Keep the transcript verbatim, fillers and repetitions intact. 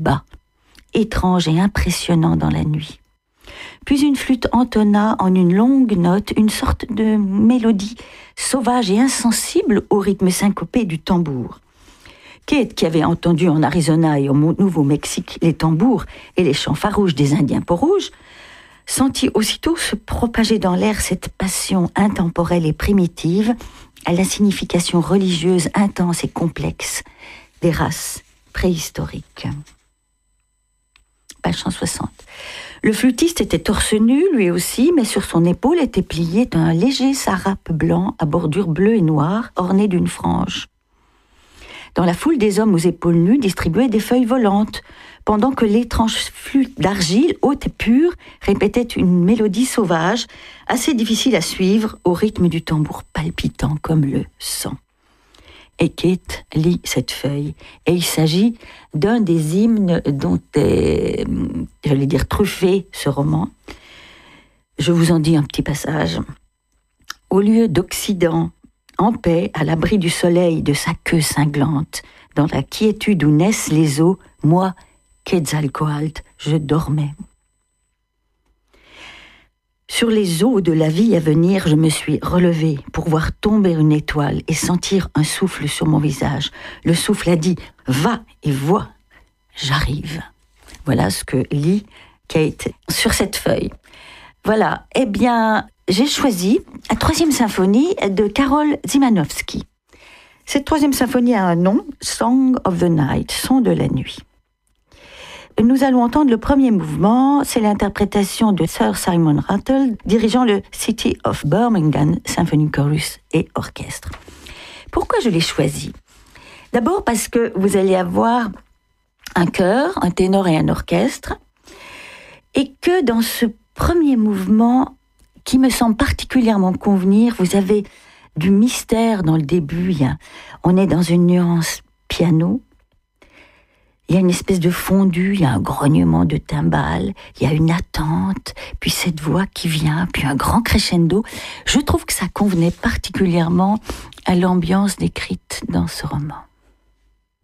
bas, étrange et impressionnant dans la nuit. Puis une flûte entonna en une longue note une sorte de mélodie sauvage et insensible au rythme syncopé du tambour. Kate, qui avait entendu en Arizona et au Nouveau-Mexique les tambours et les chants farouches des Indiens peaux-rouges, sentit aussitôt se propager dans l'air cette passion intemporelle et primitive à la signification religieuse intense et complexe des races préhistoriques. Page cent soixante. Le flûtiste était torse nu, lui aussi, mais sur son épaule était plié un léger sarape blanc à bordure bleue et noire, orné d'une frange. Dans la foule, des hommes aux épaules nues distribuaient des feuilles volantes, pendant que l'étrange flûte d'argile, haute et pure, répétait une mélodie sauvage, assez difficile à suivre au rythme du tambour palpitant comme le sang. Et Kate lit cette feuille, et il s'agit d'un des hymnes dont est, j'allais dire, truffé ce roman. Je vous en dis un petit passage. Au lieu d'Occident, en paix, à l'abri du soleil de sa queue cinglante, dans la quiétude où naissent les eaux, moi, Quetzalcoatl, je dormais. Sur les eaux de la vie à venir, je me suis relevée pour voir tomber une étoile et sentir un souffle sur mon visage. Le souffle a dit « Va et vois, j'arrive ». Voilà ce que lit Kate sur cette feuille. Voilà, eh bien, j'ai choisi la troisième symphonie de Karol Szymanowski. Cette troisième symphonie a un nom, Song of the Night, son de la nuit. Nous allons entendre le premier mouvement, c'est l'interprétation de Sir Simon Rattle, dirigeant le City of Birmingham Symphony Chorus et Orchestre. Pourquoi je l'ai choisi ? D'abord parce que vous allez avoir un chœur, un ténor et un orchestre, et que dans ce premier mouvement, qui me semble particulièrement convenir, vous avez du mystère dans le début, il y a, on est dans une nuance piano, il y a une espèce de fondu, il y a un grognement de timbales, il y a une attente, puis cette voix qui vient, puis un grand crescendo. Je trouve que ça convenait particulièrement à l'ambiance décrite dans ce roman.